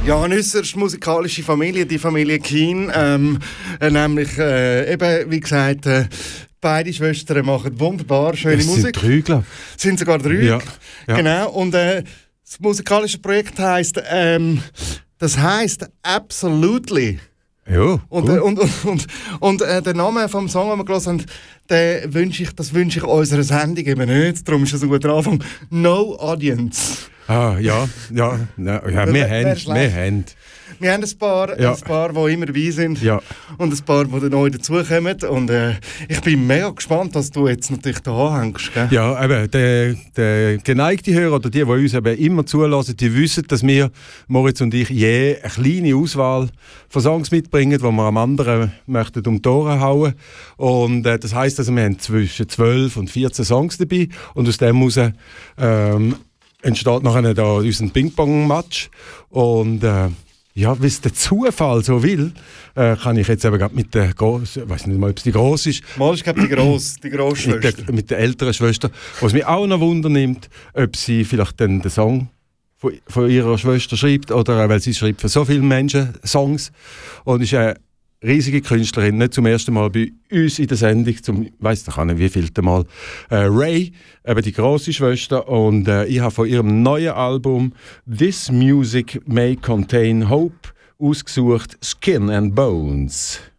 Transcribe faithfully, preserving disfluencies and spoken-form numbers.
Ja, eine äußerst musikalische Familie, die Familie Keen. Ähm, äh, nämlich, äh, eben, wie gesagt, äh, beide Schwestern machen wunderbar schöne es Musik. Sind drei, glaube ich. Sind sogar drei. Ja, ja. Genau. Und äh, das musikalische Projekt heisst, ähm, das heisst Absolutely. Ja, und, äh, und, und, und, und äh, der Name vom Song, den wir gelesen haben, den wünsche ich, das wünsche ich unserer Sendung eben nicht. Darum ist das ein guter Anfang. No Audience. Ah, ja, ja, ja, ja wir, haben, wir haben. Wir haben ein paar, ja. ein paar, die immer dabei sind, ja. und ein paar, die neu dazukommen. Und äh, ich bin mega gespannt, dass du jetzt natürlich da anhängst. Gell? Ja, eben, der, der geneigte Hörer oder die, die uns eben immer zulassen, die wissen, dass wir, Moritz und ich, je eine kleine Auswahl von Songs mitbringen, die wir am anderen möchten um die Ohren hauen. Und äh, das heisst, also, wir haben zwischen zwölf und vierzehn Songs dabei und aus dem heraus ähm, entsteht nachher da unser Ping-Pong-Match. Und äh, ja, wie es der Zufall so will, äh, kann ich jetzt eben gerade mit der grossen, ich weiß nicht mal, ob es die grosse ist. Mal ist, glaube ich, die grosse, die grosse mit, der, mit der älteren Schwester. Was mich auch noch wundern nimmt, ob sie vielleicht dann den Song von, von ihrer Schwester schreibt, oder weil sie schreibt für so viele Menschen Songs. Und ist eine riesige Künstlerin, nicht zum ersten Mal bei uns in der Sendung, zum, ich weiss doch nicht, wie vielte Mal, äh, Ray, eben die grosse Schwester, und äh, ich habe von ihrem neuen Album «This Music May Contain Hope» ausgesucht «Skin and Bones».